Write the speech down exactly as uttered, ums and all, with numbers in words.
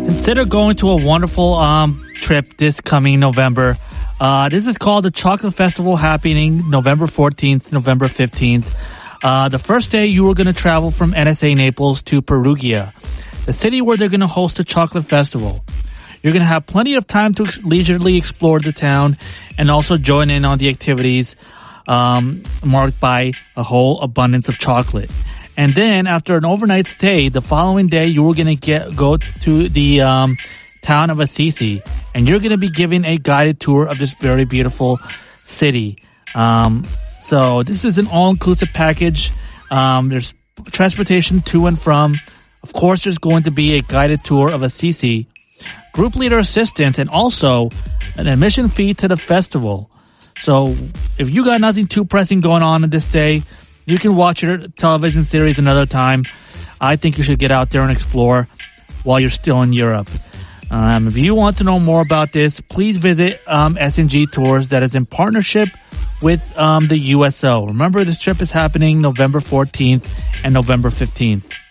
Consider going to a wonderful um, trip this coming November. Uh, this is called the Chocolate Festival, happening November fourteenth, November fifteenth. Uh, the first day, you are going to travel from N S A Naples to Perugia, the city where they're going to host the Chocolate Festival. You're going to have plenty of time to leisurely explore the town and also join in on the activities um, marked by a whole abundance of chocolate. And then after an overnight stay, the following day, you are going to get go to the um, town of Assisi, and you're going to be given a guided tour of this very beautiful city. Um, so this is an all-inclusive package. Um, there's transportation to and from. Of course, there's going to be a guided tour of Assisi, group leader assistance, and also an admission fee to the festival. So if you got nothing too pressing going on in this day, you can watch your television series another time. I think you should get out there and explore while you're still in Europe. Um, if you want to know more about this, please visit um, S N G Tours, that is in partnership with um, the U S O. Remember, this trip is happening November fourteenth and November fifteenth.